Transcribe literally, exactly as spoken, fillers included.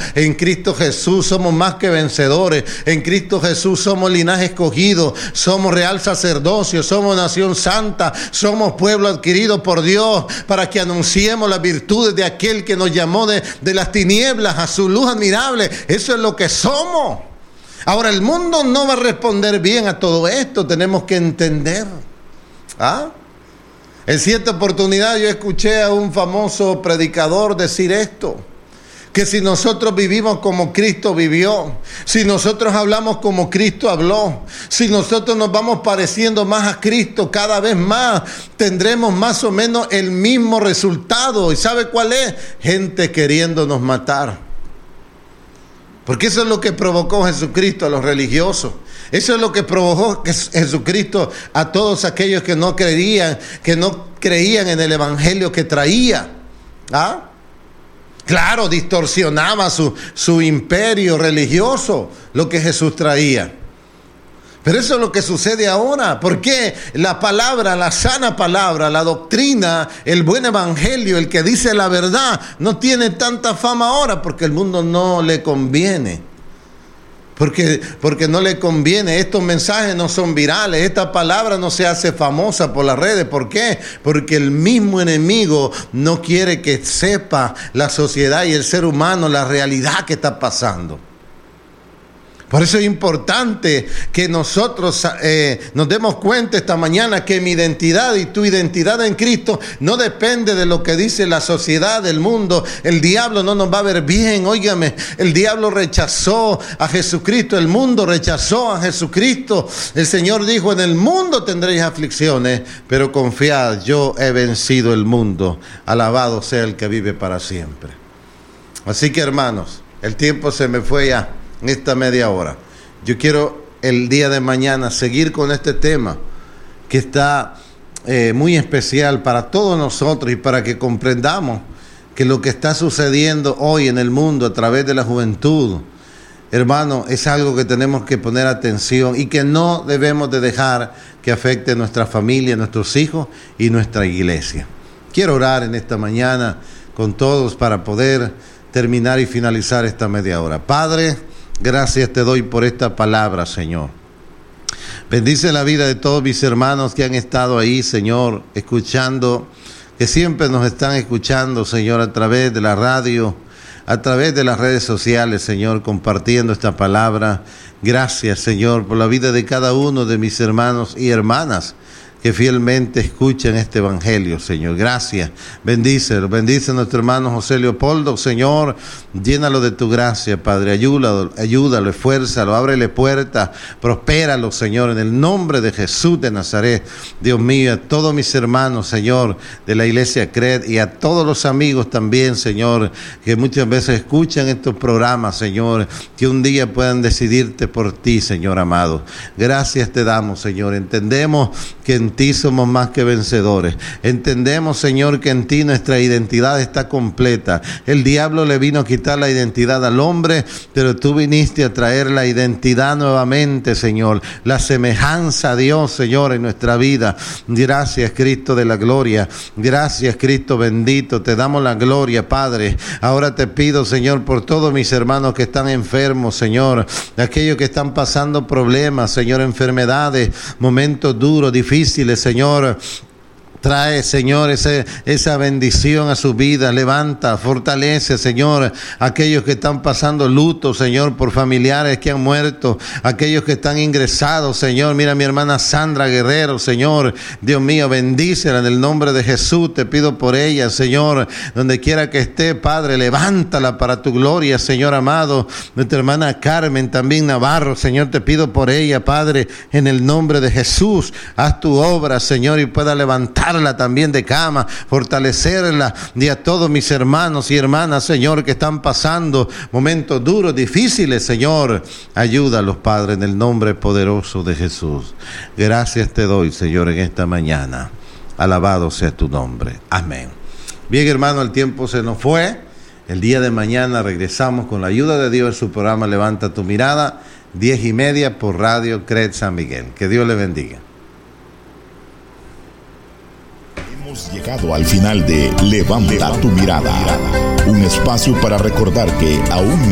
En Cristo Jesús somos más que vencedores. En Cristo Jesús somos linaje escogido, somos real sacerdocio, somos nación santa, somos pueblo adquirido por Dios para que anunciemos las virtudes de aquel que nos llamó de, de las tinieblas a su luz admirable. Eso es lo que somos. Ahora, el mundo no va a responder bien a todo esto, tenemos que entender. ¿Ah? En cierta oportunidad yo escuché a un famoso predicador decir esto, que si nosotros vivimos como Cristo vivió, si nosotros hablamos como Cristo habló, si nosotros nos vamos pareciendo más a Cristo cada vez más, tendremos más o menos el mismo resultado. ¿Y sabe cuál es? Gente queriéndonos matar. Porque eso es lo que provocó Jesucristo a los religiosos. Eso es lo que provocó Jesucristo a todos aquellos que no creían, que no creían en el evangelio que traía. ¿Ah? Claro, distorsionaba su, su imperio religioso, lo que Jesús traía. Pero eso es lo que sucede ahora. ¿Por qué? La palabra, la sana palabra, la doctrina, el buen evangelio, el que dice la verdad, no tiene tanta fama ahora porque el mundo no le conviene. Porque, porque no le conviene. Estos mensajes no son virales. Esta palabra no se hace famosa por las redes. ¿Por qué? Porque el mismo enemigo no quiere que sepa la sociedad y el ser humano la realidad que está pasando. Por eso es importante que nosotros eh, nos demos cuenta esta mañana que mi identidad y tu identidad en Cristo no depende de lo que dice la sociedad, del mundo. El diablo no nos va a ver bien, óigame. El diablo rechazó a Jesucristo, el mundo rechazó a Jesucristo. El Señor dijo, en el mundo tendréis aflicciones, pero confiad, yo he vencido el mundo. Alabado sea el que vive para siempre. Así que, hermanos, el tiempo se me fue ya. En esta media hora, yo quiero el día de mañana seguir con este tema que está eh, muy especial para todos nosotros y para que comprendamos que lo que está sucediendo hoy en el mundo a través de la juventud, hermano, es algo que tenemos que poner atención y que no debemos de dejar que afecte a nuestra familia, nuestros hijos y nuestra iglesia. Quiero orar en esta mañana con todos para poder terminar y finalizar esta media hora. Padre, gracias te doy por esta palabra, Señor. Bendice la vida de todos mis hermanos que han estado ahí, Señor, escuchando, que siempre nos están escuchando, Señor, a través de la radio, a través de las redes sociales, Señor, compartiendo esta palabra. Gracias, Señor, por la vida de cada uno de mis hermanos y hermanas que fielmente escuchen este evangelio, Señor. Gracias. Bendícelo. Bendice a nuestro hermano José Leopoldo, Señor. Llénalo de tu gracia, Padre. Ayúdalo, ayúdalo, esfuérzalo, ábrele puertas, prospéralo, Señor, en el nombre de Jesús de Nazaret. Dios mío, a todos mis hermanos, Señor, de la iglesia C R E D y a todos los amigos también, Señor, que muchas veces escuchan estos programas, Señor, que un día puedan decidirte por ti, Señor amado. Gracias te damos, Señor. Entendemos que en ti somos más que vencedores. Entendemos, Señor, que en ti nuestra identidad está completa. El diablo le vino a quitar la identidad al hombre, pero tú viniste a traer la identidad nuevamente, Señor. La semejanza a Dios, Señor, en nuestra vida. Gracias, Cristo de la gloria. Gracias, Cristo bendito. Te damos la gloria, Padre. Ahora te pido, Señor, por todos mis hermanos que están enfermos, Señor. Aquellos que están pasando problemas, Señor, enfermedades, momentos duros, difíciles, Señor. Trae, Señor, ese, esa bendición a su vida. Levanta, fortalece, Señor, aquellos que están pasando luto, Señor, por familiares que han muerto, aquellos que están ingresados, Señor. Mira a mi hermana Sandra Guerrero, Señor. Dios mío, bendícela en el nombre de Jesús. Te pido por ella, Señor, donde quiera que esté, Padre, levántala para tu gloria, Señor amado. Nuestra hermana Carmen también Navarro, Señor, te pido por ella, Padre, en el nombre de Jesús. Haz tu obra, Señor, y pueda levantar también de cama, fortalecerla, y a todos mis hermanos y hermanas, Señor, que están pasando momentos duros, difíciles, Señor, ayúdalos, Padre, en el nombre poderoso de Jesús. Gracias te doy, Señor, en esta mañana. Alabado sea tu nombre. Amén. Bien, hermano, el tiempo se nos fue. El día de mañana regresamos con la ayuda de Dios en su programa Levanta tu Mirada, diez y media por Radio C R E D San Miguel. Que Dios le bendiga. Hemos llegado al final de Levanta tu Mirada, un espacio para recordar que aún